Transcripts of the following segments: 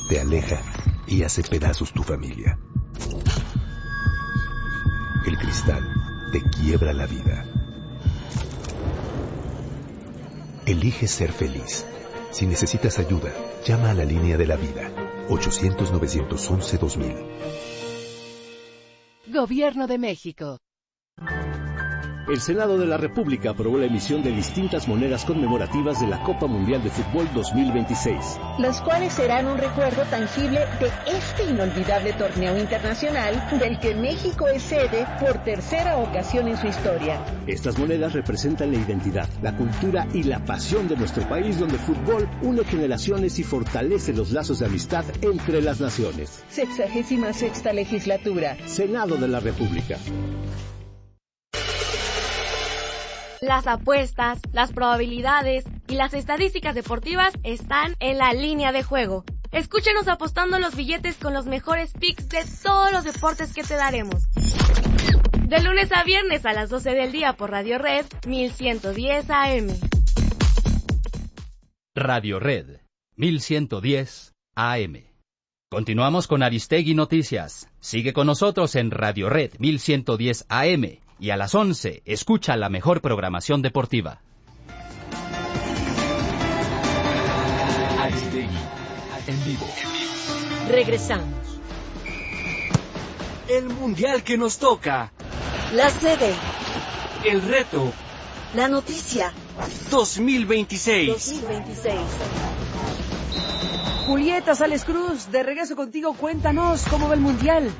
te aleja y hace pedazos tu familia. El cristal te quiebra la vida. Elige ser feliz. Si necesitas ayuda, llama a la línea de la vida. 800-911-2000. Gobierno de México. El Senado de la República aprobó la emisión de distintas monedas conmemorativas de la Copa Mundial de Fútbol 2026. Las cuales serán un recuerdo tangible de este inolvidable torneo internacional del que México es sede por tercera ocasión en su historia. Estas monedas representan la identidad, la cultura y la pasión de nuestro país, donde el fútbol une generaciones y fortalece los lazos de amistad entre las naciones. 66ª legislatura. Senado de la República. Las apuestas, las probabilidades y las estadísticas deportivas están en la línea de juego. Escúchenos apostando los billetes con los mejores picks de todos los deportes que te daremos. De lunes a viernes a las 12 del día por Radio Red 1110 AM. Radio Red 1110 AM. Continuamos con Aristegui Noticias. Sigue con nosotros en Radio Red 1110 AM. Y a las 11, escucha la mejor programación deportiva. Aristegui, en vivo. Regresamos. El mundial que nos toca. La sede. El reto. La noticia. 2026. Julieta Sales Cruz, de regreso contigo, cuéntanos cómo va el mundial.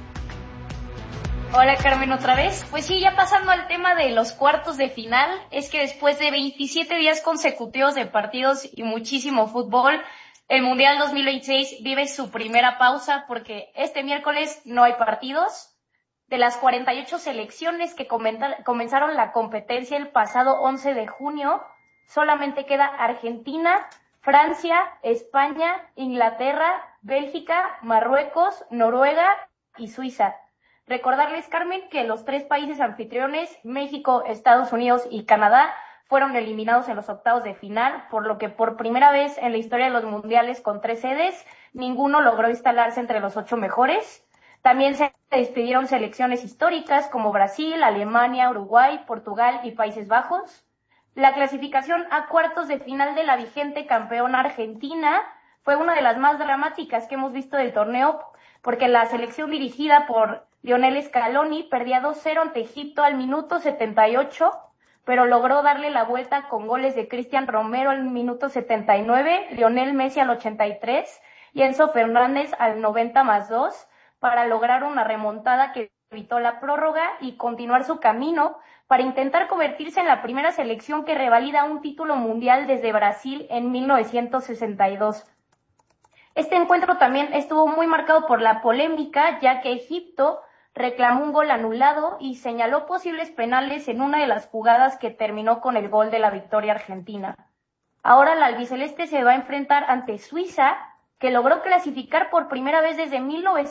Hola Carmen, otra vez. Pues sí, ya pasando al tema de los cuartos de final, es que después de 27 días consecutivos de partidos y muchísimo fútbol, el Mundial 2026 vive su primera pausa porque este miércoles no hay partidos. De las 48 selecciones que comenzaron la competencia el pasado 11 de junio, solamente queda Argentina, Francia, España, Inglaterra, Bélgica, Marruecos, Noruega y Suiza. Recordarles, Carmen, que los 3 países anfitriones, México, Estados Unidos y Canadá, fueron eliminados en los octavos de final, por lo que por primera vez en la historia de los mundiales con 3 sedes, ninguno logró instalarse entre los 8 mejores. También se despidieron selecciones históricas como Brasil, Alemania, Uruguay, Portugal y Países Bajos. La clasificación a cuartos de final de la vigente campeona Argentina fue una de las más dramáticas que hemos visto del torneo, porque la selección dirigida por Lionel Scaloni perdía 2-0 ante Egipto al minuto 78, pero logró darle la vuelta con goles de Cristian Romero al minuto 79, Lionel Messi al 83 y Enzo Fernández al 90+2 para lograr una remontada que evitó la prórroga y continuar su camino para intentar convertirse en la primera selección que revalida un título mundial desde Brasil en 1962. Este encuentro también estuvo muy marcado por la polémica, ya que Egipto reclamó un gol anulado y señaló posibles penales en una de las jugadas que terminó con el gol de la victoria argentina. Ahora la albiceleste se va a enfrentar ante Suiza, que logró clasificar por primera vez desde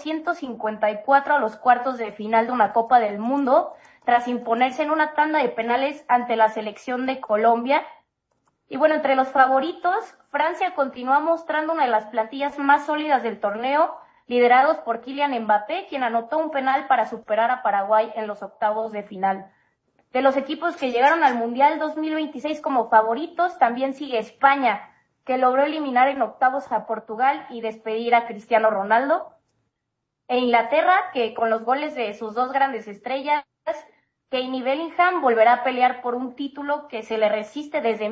1954 a los cuartos de final de una Copa del Mundo, tras imponerse en una tanda de penales ante la selección de Colombia. Y bueno, entre los favoritos, Francia continúa mostrando una de las plantillas más sólidas del torneo, liderados por Kylian Mbappé, quien anotó un penal para superar a Paraguay en los octavos de final. De los equipos que llegaron al Mundial 2026 como favoritos, también sigue España, que logró eliminar en octavos a Portugal y despedir a Cristiano Ronaldo. E Inglaterra, que con los goles de sus 2 grandes estrellas, Kane y Bellingham, volverá a pelear por un título que se le resiste desde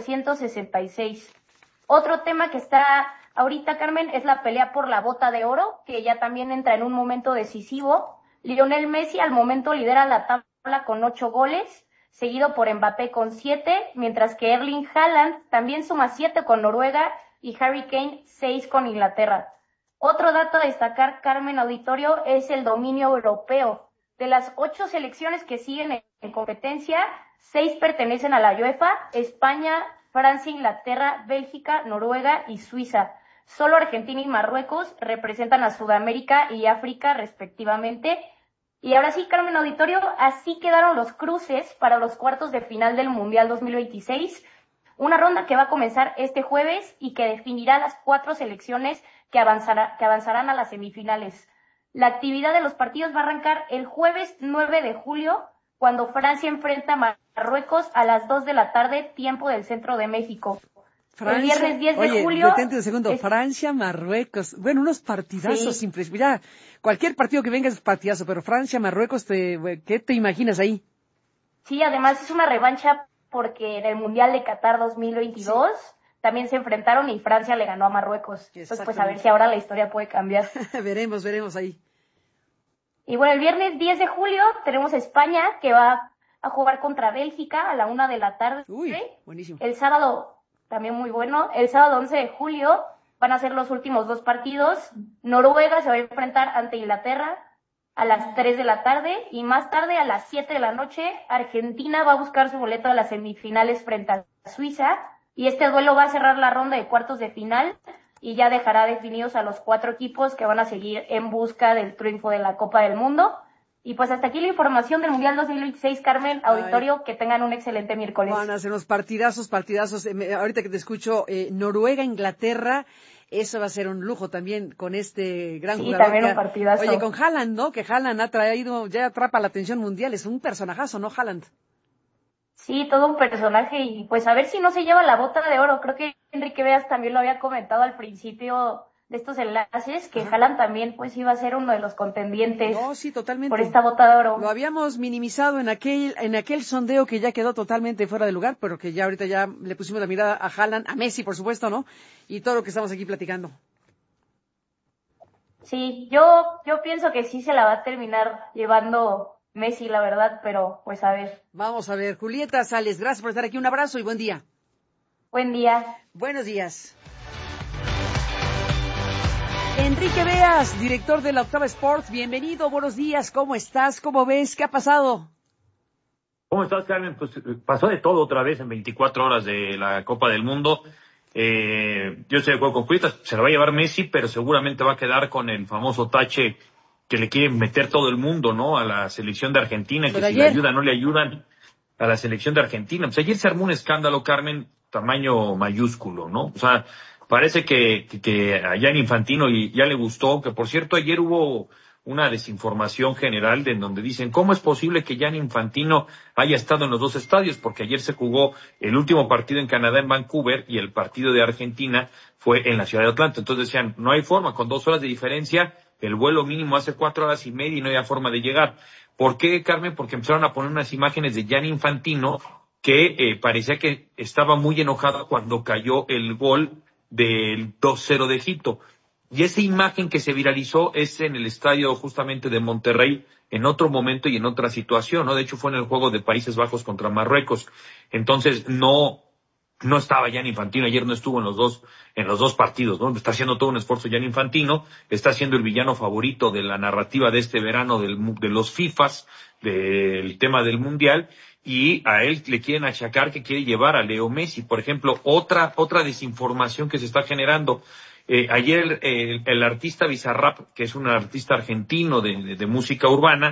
1966. Otro tema que está ahorita, Carmen, es la pelea por la Bota de Oro, que ya también entra en un momento decisivo. Lionel Messi al momento lidera la tabla con 8 goles, seguido por Mbappé con 7, mientras que Erling Haaland también suma 7 con Noruega y Harry Kane 6 con Inglaterra. Otro dato a destacar, Carmen Auditorio, es el dominio europeo. De las 8 selecciones que siguen en competencia, 6 pertenecen a la UEFA: España, Francia, Inglaterra, Bélgica, Noruega y Suiza. Solo Argentina y Marruecos representan a Sudamérica y África respectivamente. Y ahora sí, Carmen Auditorio, así quedaron los cruces para los cuartos de final del Mundial 2026. Una ronda que va a comenzar este jueves y que definirá las 4 selecciones que avanzarán a las semifinales. La actividad de los partidos va a arrancar el jueves 9 de julio, cuando Francia enfrenta a Marruecos a las 2 de la tarde, tiempo del centro de México. El viernes 10 de julio... Detente un segundo. Francia, Marruecos. Bueno, unos partidazos impresionantes. Mira, cualquier partido que venga es partidazo, pero Francia, Marruecos, ¿qué te imaginas ahí? Sí, además es una revancha porque en el Mundial de Qatar 2022 también se enfrentaron y Francia le ganó a Marruecos. Entonces, pues a ver si ahora la historia puede cambiar. veremos ahí. Y bueno, el viernes 10 de julio tenemos a España, que va a jugar contra Bélgica a la 1 de la tarde. Uy, buenísimo. El sábado, también muy bueno, el sábado 11 de julio van a ser los últimos 2 partidos. Noruega se va a enfrentar ante Inglaterra a las 3 de la tarde y más tarde a las 7 de la noche Argentina va a buscar su boleto a las semifinales frente a Suiza y este duelo va a cerrar la ronda de cuartos de final y ya dejará definidos a los 4 equipos que van a seguir en busca del triunfo de la Copa del Mundo. Y pues hasta aquí la información del Mundial 2026, Carmen, auditorio, que tengan un excelente miércoles. Van a ser unos partidazos. Ahorita que te escucho, Noruega, Inglaterra, eso va a ser un lujo también con este gran jugador. Sí, también un partidazo. Oye, con Haaland, ¿no? Que Haaland ya atrapa la atención mundial, es un personajazo, ¿no, Haaland? Sí, todo un personaje y pues a ver si no se lleva la bota de oro. Creo que Enrique Beas también lo había comentado al principio de estos enlaces, que Haaland también pues iba a ser uno de los contendientes. No, sí, totalmente. Por esta bota de oro. Lo habíamos minimizado en aquel sondeo que ya quedó totalmente fuera de lugar, pero que ya ahorita ya le pusimos la mirada a Haaland, a Messi, por supuesto, ¿no? Y todo lo que estamos aquí platicando. Sí, yo pienso que sí se la va a terminar llevando Messi, la verdad, pero pues a ver. Vamos a ver. Julieta Sales, gracias por estar aquí. Un abrazo y buen día. Buen día. Buenos días. Enrique Beas, director de la Octava Sports, bienvenido, buenos días, ¿cómo estás? ¿Cómo ves? ¿Qué ha pasado? ¿Cómo estás, Carmen? Pues pasó de todo otra vez en 24 horas de la Copa del Mundo. Yo estoy de acuerdo con Julieta, se la va a llevar Messi, pero seguramente va a quedar con el famoso tache que le quiere meter todo el mundo, ¿no? A la selección de Argentina, que si le ayudan, no le ayudan a la selección de Argentina. Pues ayer se armó un escándalo, Carmen, tamaño mayúsculo, ¿no? O sea, parece que a Gianni Infantino ya le gustó, que por cierto ayer hubo una desinformación general en donde dicen, ¿cómo es posible que Gianni Infantino haya estado en los 2 estadios? Porque ayer se jugó el último partido en Canadá, en Vancouver, y el partido de Argentina fue en la ciudad de Atlanta. Entonces decían, no hay forma, con 2 horas de diferencia, el vuelo mínimo hace 4 horas y media y no había forma de llegar. ¿Por qué, Carmen? Porque empezaron a poner unas imágenes de Gianni Infantino que parecía que estaba muy enojado cuando cayó el gol del 2-0 de Egipto. Y esa imagen que se viralizó es en el estadio justamente de Monterrey, en otro momento y en otra situación, ¿no? De hecho fue en el juego de Países Bajos contra Marruecos. Entonces no estaba Gianni Infantino, ayer no estuvo en los dos partidos, ¿no? Está haciendo todo un esfuerzo Gianni Infantino, está siendo el villano favorito de la narrativa de este verano de los FIFAs, del tema del Mundial, y a él le quieren achacar que quiere llevar a Leo Messi. Por ejemplo, otra desinformación que se está generando. Ayer el artista Bizarrap, que es un artista argentino de música urbana,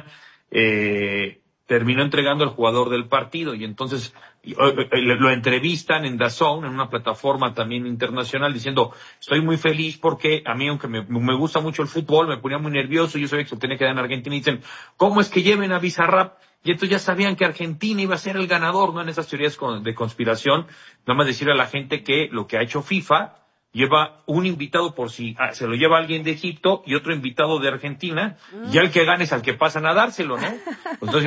terminó entregando al jugador del partido y entonces lo entrevistan en DAZN, en una plataforma también internacional, diciendo, estoy muy feliz porque a mí, aunque me gusta mucho el fútbol, me ponía muy nervioso, yo sabía que se tenía que dar en Argentina, y dicen, ¿cómo es que lleven a Bizarrap? Y entonces ya sabían que Argentina iba a ser el ganador, ¿no? En esas teorías de conspiración, nada más decirle a la gente que lo que ha hecho FIFA lleva un invitado por si se lo lleva alguien de Egipto y otro invitado de Argentina, y al que gane es al que pasan a dárselo, ¿no? Entonces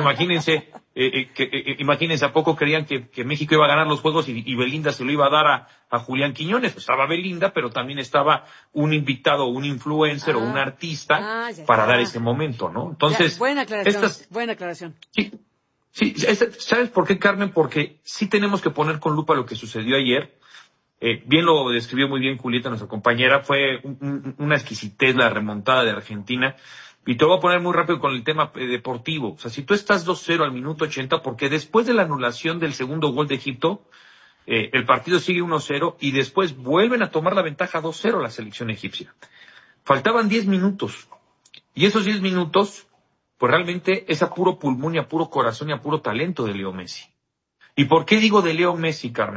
imagínense, ¿a poco creían que México iba a ganar los juegos y Belinda se lo iba a dar a Julián Quiñones? Pues estaba Belinda, pero también estaba un invitado, un influencer o un artista para dar ese momento, ¿no? Entonces, buena aclaración. Sí, ¿sabes por qué, Carmen? Porque sí tenemos que poner con lupa lo que sucedió ayer. Bien lo describió muy bien Julieta, nuestra compañera, fue una exquisitez la remontada de Argentina. Y te voy a poner muy rápido con el tema deportivo. O sea, si tú estás 2-0 al minuto 80, porque después de la anulación del segundo gol de Egipto, el partido sigue 1-0 y después vuelven a tomar la ventaja 2-0 la selección egipcia. Faltaban 10 minutos. Y esos 10 minutos, pues realmente es a puro pulmón y a puro corazón y a puro talento de Leo Messi. ¿Y por qué digo de Leo Messi, Carmen?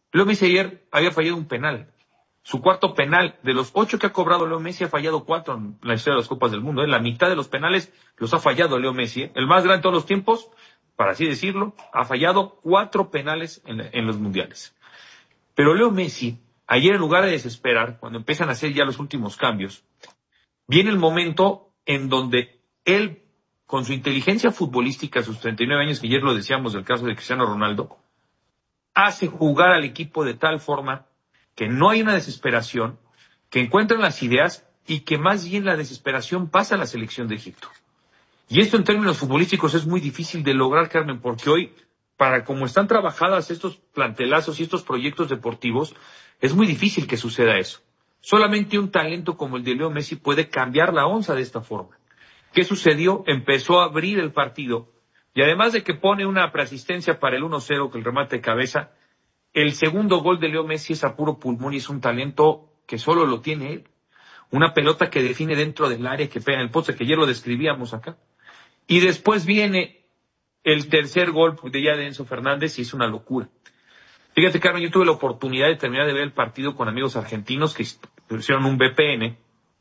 Leo Messi ayer había fallado un penal. Su cuarto penal. De los 8 que ha cobrado Leo Messi, ha fallado 4 en la historia de las Copas del Mundo. La mitad de los penales los ha fallado Leo Messi. El más grande de todos los tiempos, para así decirlo, ha fallado 4 penales en los mundiales. Pero Leo Messi, ayer en lugar de desesperar, cuando empiezan a hacer ya los últimos cambios, viene el momento en donde él, con su inteligencia futbolística, sus 39 años, que ayer lo decíamos del caso de Cristiano Ronaldo, hace jugar al equipo de tal forma que no hay una desesperación, que encuentran las ideas y que más bien la desesperación pasa a la selección de Egipto. Y esto en términos futbolísticos es muy difícil de lograr, Carmen, porque hoy, para como están trabajadas estos plantelazos y estos proyectos deportivos, es muy difícil que suceda eso. Solamente un talento como el de Leo Messi puede cambiar la onza de esta forma. ¿Qué sucedió? Empezó a abrir el partido y además de que pone una preasistencia para el 1-0 con el remate de cabeza, el segundo gol de Leo Messi es a puro pulmón y es un talento que solo lo tiene él. Una pelota que define dentro del área, que pega en el poste, que ayer lo describíamos acá. Y después viene el tercer gol de Enzo Fernández y es una locura. Fíjate, Carmen, yo tuve la oportunidad de terminar de ver el partido con amigos argentinos que hicieron un VPN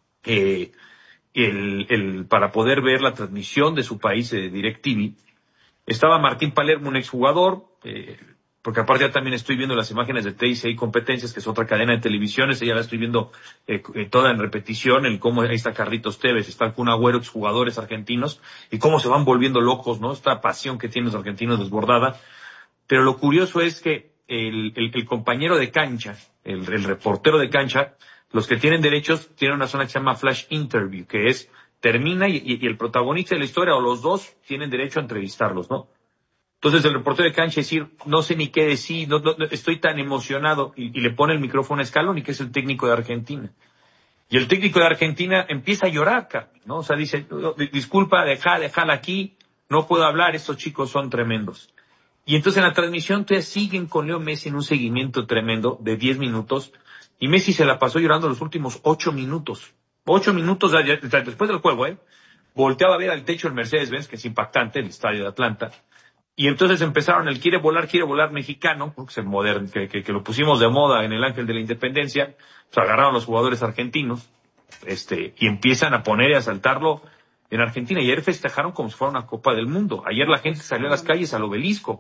para poder ver la transmisión de su país de DirecTV. Estaba Martín Palermo, un exjugador, porque aparte ya también estoy viendo las imágenes de TICI Competencias, que es otra cadena de televisiones, ya la estoy viendo toda en repetición, ahí está Carlitos Tevez, está el Kun Agüero, exjugadores argentinos, y cómo se van volviendo locos, ¿no? Esta pasión que tienen los argentinos desbordada. Pero lo curioso es que el compañero de cancha, el reportero de cancha, los que tienen derechos, tienen una zona que se llama Flash Interview, que es, termina y el protagonista de la historia, o los dos, tienen derecho a entrevistarlos, ¿no? Entonces el reportero de cancha decir, no sé ni qué decir, no, estoy tan emocionado, y le pone el micrófono a Scaloni, que es el técnico de Argentina. Y el técnico de Argentina empieza a llorar, Carmen, ¿no? O sea, dice, disculpa, déjala aquí, no puedo hablar, estos chicos son tremendos. Y entonces en la transmisión entonces siguen con Leo Messi en un seguimiento tremendo de 10 minutos, y Messi se la pasó llorando los últimos 8 minutos. 8 minutos después del juego, volteaba a ver al techo el Mercedes-Benz, que es impactante, el estadio de Atlanta. Y entonces empezaron el quiere volar mexicano, que es el moderno, que lo pusimos de moda en el Ángel de la Independencia. Pues agarraron los jugadores argentinos, y empiezan a poner y a saltarlo en Argentina. Y ayer festejaron como si fuera una Copa del Mundo. Ayer la gente salió a las calles al Obelisco.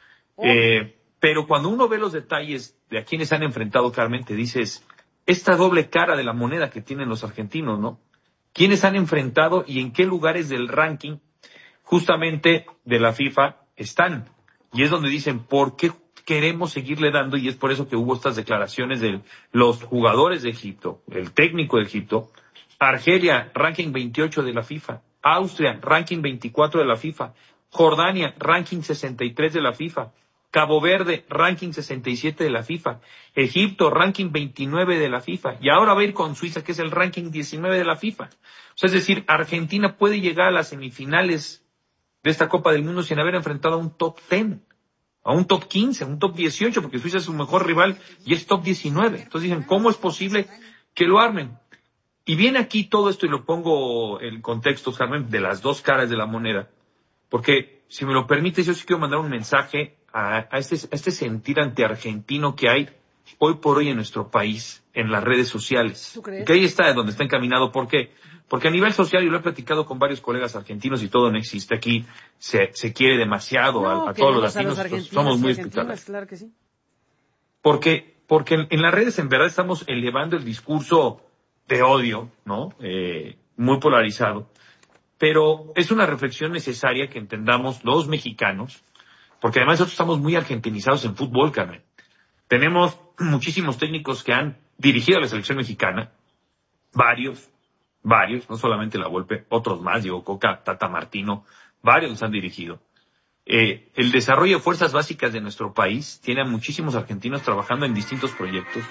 Pero cuando uno ve los detalles de a quienes han enfrentado, Carmen, te dices, esta doble cara de la moneda que tienen los argentinos, ¿no? ¿Quiénes han enfrentado y en qué lugares del ranking justamente de la FIFA están? Y es donde dicen, ¿por qué queremos seguirle dando? Y es por eso que hubo estas declaraciones de los jugadores de Egipto, el técnico de Egipto. Argelia, ranking 28 de la FIFA. Austria, ranking 24 de la FIFA. Jordania, ranking 63 de la FIFA. Cabo Verde, ranking 67 de la FIFA. Egipto, ranking 29 de la FIFA. Y ahora va a ir con Suiza, que es el ranking 19 de la FIFA. O sea, es decir, Argentina puede llegar a las semifinales de esta Copa del Mundo sin haber enfrentado a un top 10, a un top 15, a un top 18, porque Suiza es su mejor rival y es top 19. Entonces dicen, ¿cómo es posible que lo armen? Y viene aquí todo esto, y lo pongo en contexto, Carmen, de las dos caras de la moneda, porque, si me lo permites, yo sí quiero mandar un mensaje a este sentir antiargentino que hay hoy por hoy en nuestro país, en las redes sociales. ¿Tú crees? Que ahí está donde está encaminado. ¿Por qué? Porque a nivel social, y lo he platicado con varios colegas argentinos, y todo no existe aquí, se quiere demasiado a todos los latinos, somos muy hospitalarios. Claro que sí. Porque en las redes en verdad estamos elevando el discurso de odio, ¿no? Muy polarizado. Pero es una reflexión necesaria que entendamos los mexicanos, porque además nosotros estamos muy argentinizados en fútbol, Carmen. Tenemos muchísimos técnicos que han dirigido a la selección mexicana, varios, no solamente la Volpe, otros más, Diego Coca, Tata Martino, varios los han dirigido. El desarrollo de fuerzas básicas de nuestro país tiene a muchísimos argentinos trabajando en distintos proyectos.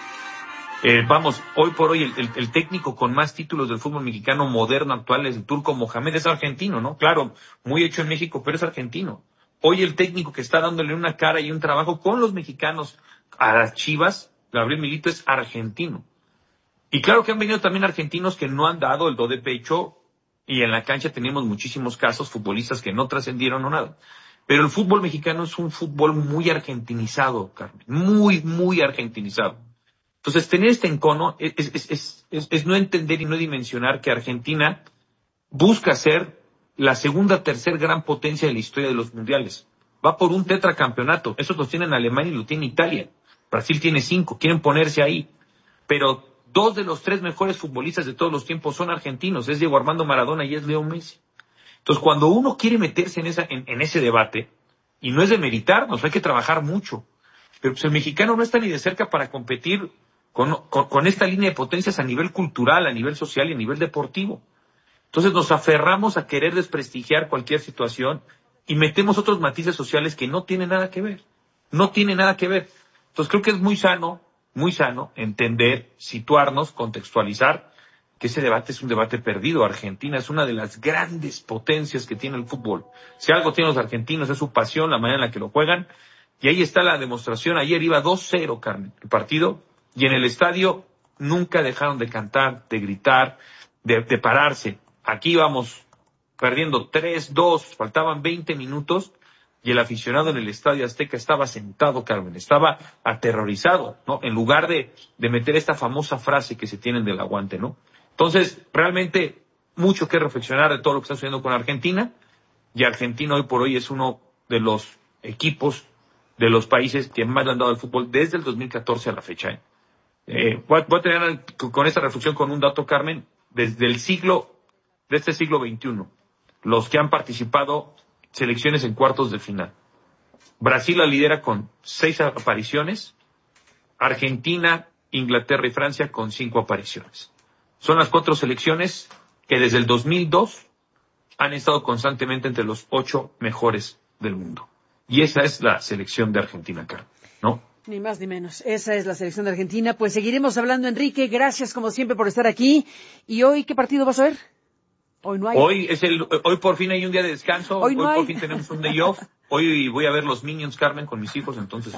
Hoy por hoy el técnico con más títulos del fútbol mexicano moderno actual es el Turco Mohamed, es argentino, ¿no? Claro, muy hecho en México, pero es argentino. Hoy el técnico que está dándole una cara y un trabajo con los mexicanos a las Chivas, Gabriel Milito, es argentino. Y claro que han venido también argentinos que no han dado el do de pecho, y en la cancha tenemos muchísimos casos, futbolistas que no trascendieron o nada. Pero el fútbol mexicano es un fútbol muy argentinizado, Carmen, muy argentinizado. Entonces, tener este encono es no entender y no dimensionar que Argentina busca ser la segunda, tercer gran potencia de la historia de los mundiales. Va por un tetracampeonato. Eso lo tiene en Alemania y lo tiene Italia. Brasil tiene 5. Quieren ponerse ahí. Pero 2 de los 3 mejores futbolistas de todos los tiempos son argentinos. Es Diego Armando Maradona y es Leo Messi. Entonces, cuando uno quiere meterse en ese debate, y no es de meritarnos, hay que trabajar mucho. Pero pues el mexicano no está ni de cerca para competir con esta línea de potencias a nivel cultural, a nivel social y a nivel deportivo. Entonces nos aferramos a querer desprestigiar cualquier situación y metemos otros matices sociales que no tienen nada que ver. No tienen nada que ver. Entonces creo que es muy sano entender, situarnos, contextualizar que ese debate es un debate perdido. Argentina es una de las grandes potencias que tiene el fútbol. Si algo tienen los argentinos es su pasión, la manera en la que lo juegan. Y ahí está la demostración. Ayer iba 2-0, Carmen, el partido. Y en el estadio nunca dejaron de cantar, de gritar, de pararse. Aquí íbamos perdiendo 3-2, faltaban 20 minutos y el aficionado en el Estadio Azteca estaba sentado, Carmen, estaba aterrorizado, ¿no? En lugar de meter esta famosa frase que se tienen del aguante, ¿no? Entonces, realmente, mucho que reflexionar de todo lo que está sucediendo con Argentina, y Argentina hoy por hoy es uno de los equipos de los países que más le han dado al fútbol desde el 2014 a la fecha, ¿eh? Voy a tener con esta reflexión con un dato, Carmen, desde este siglo XXI, los que han participado selecciones en cuartos de final. Brasil la lidera con 6 apariciones, Argentina, Inglaterra y Francia con 5 apariciones. Son las 4 selecciones que desde el 2002 han estado constantemente entre los 8 mejores del mundo. Y esa es la selección de Argentina, Carmen, ¿no? Ni más ni menos. Esa es la selección de Argentina. Pues seguiremos hablando, Enrique. Gracias, como siempre, por estar aquí. ¿Y hoy qué partido vas a ver? Hoy no hay. Hoy por fin hay un día de descanso. Hoy por fin tenemos un day off. Hoy voy a ver los Minions, Carmen, con mis hijos. Entonces,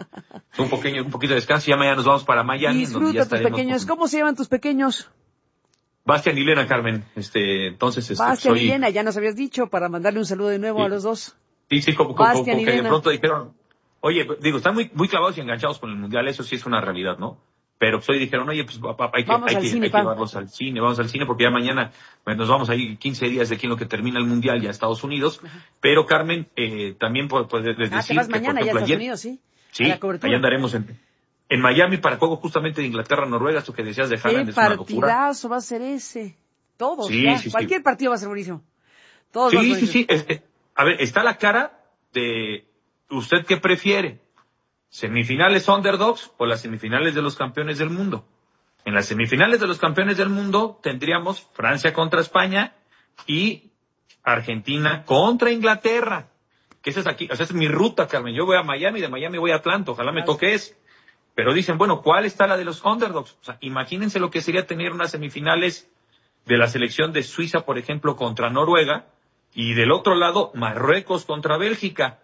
un poquito de descanso. Ya mañana nos vamos para Miami. Disfruta tus pequeños. ¿Cómo se llaman tus pequeños? Bastián y Lena, Carmen. Bastián y Lena, ya nos habías dicho, para mandarle un saludo de nuevo a los dos. Sí, como que de pronto dijeron, oye, están muy clavados y enganchados con el Mundial, eso sí es una realidad, ¿no? Pero pues hoy dijeron, oye, pues papá, hay que llevarlos al cine, vamos al cine, porque ya mañana nos vamos a ir 15 días de aquí en lo que termina el Mundial ya a Estados Unidos. Ajá. Pero, Carmen, también puedes decir te vas mañana que, por ejemplo, ya a Estados Unidos, ¿sí? Sí, allá andaremos en Miami para el juego justamente de Inglaterra-Noruega, esto que decías de Haaland es una locura. ¡Qué partidazo va a ser ese! Todos, sí, cualquier partido va a ser buenísimo. Todos sí. A ver, está la cara de ¿usted qué prefiere? ¿Semifinales underdogs o las semifinales de los campeones del mundo? En las semifinales de los campeones del mundo tendríamos Francia contra España y Argentina contra Inglaterra. Que esa es mi ruta, Carmen. Yo voy a Miami, de Miami voy a Atlanta, ojalá me toque eso. Pero dicen, bueno, ¿cuál está la de los underdogs? O sea, imagínense lo que sería tener unas semifinales de la selección de Suiza, por ejemplo, contra Noruega, y del otro lado, Marruecos contra Bélgica.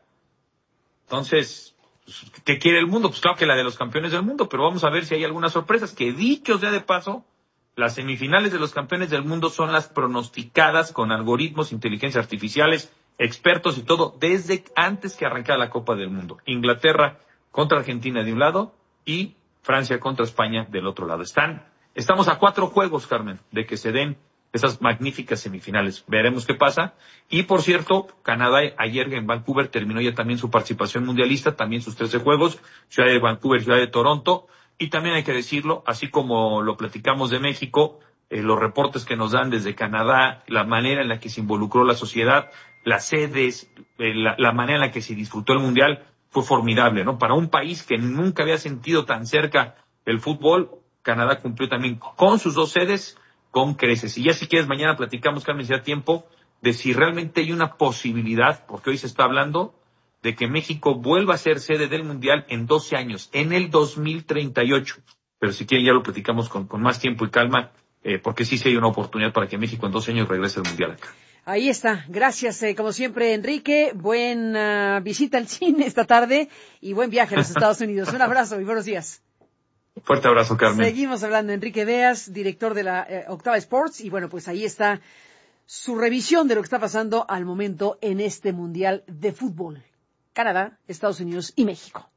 Entonces, ¿qué quiere el mundo? Pues claro que la de los campeones del mundo, pero vamos a ver si hay algunas sorpresas. Que dicho sea de paso, las semifinales de los campeones del mundo son las pronosticadas con algoritmos, inteligencias artificiales, expertos y todo, desde antes que arrancara la Copa del Mundo. Inglaterra contra Argentina de un lado y Francia contra España del otro lado. Estamos a 4 juegos, Carmen, de que se den esas magníficas semifinales. Veremos qué pasa. Y, por cierto, Canadá ayer en Vancouver terminó ya también su participación mundialista, también sus 13 juegos, Ciudad de Vancouver, Ciudad de Toronto. Y también hay que decirlo, así como lo platicamos de México, los reportes que nos dan desde Canadá, la manera en la que se involucró la sociedad, las sedes, la manera en la que se disfrutó el Mundial, fue formidable, ¿no? Para un país que nunca había sentido tan cerca el fútbol, Canadá cumplió también con sus 2 sedes, con creces. Y ya si quieres, mañana platicamos, Carmen, si da tiempo, de si realmente hay una posibilidad, porque hoy se está hablando, de que México vuelva a ser sede del Mundial en 12 años, en el 2038. Pero si quieren ya lo platicamos con más tiempo y calma, porque sí hay una oportunidad para que México en 12 años regrese al Mundial acá. Ahí está. Gracias, como siempre, Enrique. Buena visita al cine esta tarde y buen viaje a los Estados Unidos. Un abrazo y buenos días. Fuerte abrazo, Carmen. Seguimos hablando. Enrique Beas, director de la Octava Sports. Y bueno, pues ahí está su revisión de lo que está pasando al momento en este Mundial de Fútbol. Canadá, Estados Unidos y México.